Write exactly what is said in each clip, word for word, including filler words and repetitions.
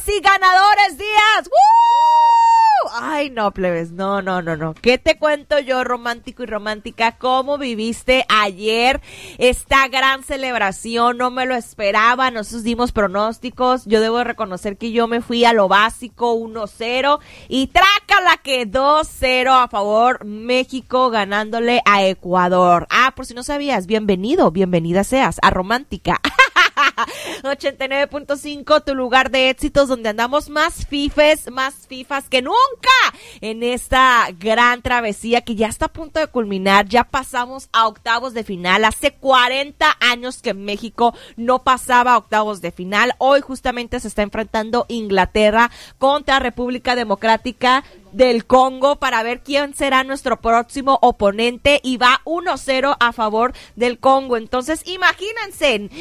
y ganadores días. ¡Woo! Ay, no, plebes, no, no, no, no. ¿Qué te cuento yo, romántico y romántica? ¿Cómo viviste ayer esta gran celebración? No me lo esperaba, nosotros dimos pronósticos. Yo debo reconocer que yo me fui a lo básico, uno cero, y trácala que dos cero a favor México ganándole a Ecuador. Ah, por si no sabías, bienvenido, bienvenida seas a Romántica. ochenta y nueve punto cinco, tu lugar de éxitos, donde andamos más fifes, más fifas que nunca en esta gran travesía que ya está a punto de culminar. Ya pasamos a octavos de final. Hace cuarenta años que México no pasaba a octavos de final. Hoy justamente se está enfrentando Inglaterra contra República Democrática del Congo para ver quién será nuestro próximo oponente, y va uno cero a favor del Congo. Entonces imagínense,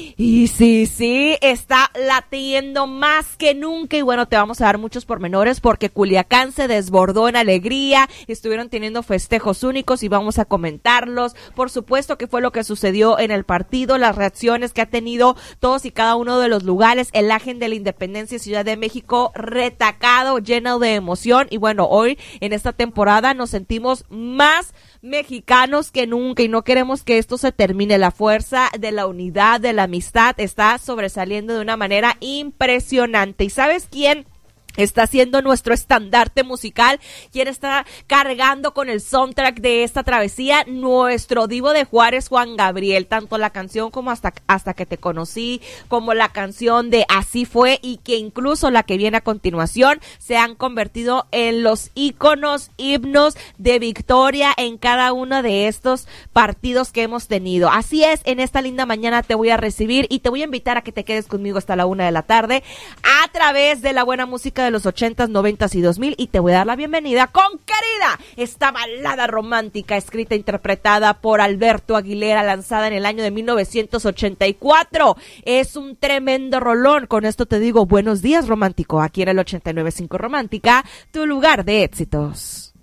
y sí, sí, está latiendo más que nunca. Y bueno, te vamos a dar muchos pormenores porque Culiacán se desbordó en alegría, estuvieron teniendo festejos únicos y vamos a comentarlos. Por supuesto que fue lo que sucedió en el partido, las reacciones que ha tenido todos y cada uno de los lugares, el Ángel de la Independencia, Ciudad de México, retacado, lleno de emoción. Y bueno, hoy en esta temporada nos sentimos más mexicanos que nunca y no queremos que esto se termine. La fuerza de la unidad, de la amistad está sobresaliendo de una manera impresionante. ¿Y sabes quién está siendo nuestro estandarte musical? ¿Quién está cargando con el soundtrack de esta travesía? Nuestro divo de Juárez, Juan Gabriel. Tanto la canción como hasta, hasta que te conocí, como la canción de Así fue, y que incluso la que viene a continuación, se han convertido en los íconos, himnos de victoria en cada uno de estos partidos que hemos tenido. Así es, en esta linda mañana te voy a recibir y te voy a invitar a que te quedes conmigo hasta la una de la tarde a través de la buena música de los ochentas, noventas y dos mil, y te voy a dar la bienvenida con Querida, esta balada romántica escrita e interpretada por Alberto Aguilera, lanzada en el año de mil novecientos ochenta y cuatro. Es un tremendo rolón. Con esto te digo buenos días, romántico, aquí en el ochenta y nueve punto cinco Romántica, tu lugar de éxitos.